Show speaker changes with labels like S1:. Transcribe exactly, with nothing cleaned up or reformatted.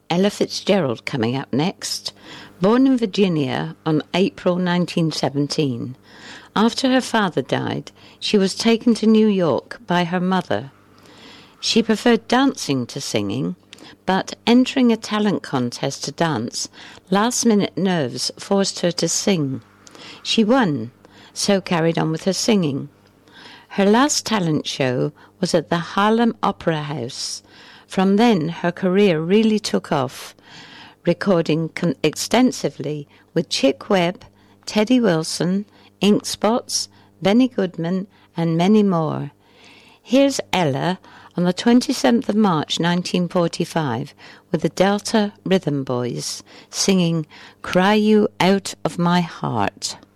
S1: Ella Fitzgerald coming up next. Born in Virginia on April nineteen seventeen, after her father died, she was taken to New York by her mother. She preferred dancing to singing, but entering a talent contest to dance, last-minute nerves forced her to sing. She won, so carried on with her singing. Her last talent show was at the Harlem Opera House. From then, her career really took off, recording con- extensively with Chick Webb, Teddy Wilson, Ink Spots, Benny Goodman, and many more. Here's Ella on the twenty-seventh of March nineteen forty-five with the Delta Rhythm Boys singing Cry You Out of My Heart.